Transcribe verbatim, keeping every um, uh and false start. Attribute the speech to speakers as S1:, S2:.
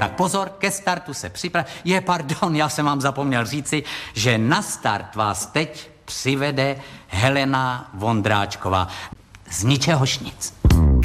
S1: Tak pozor, ke startu se připrav... Je, pardon, já jsem vám zapomněl říci, že na start vás teď přivede Helena Vondráčková. Z ničehož nic.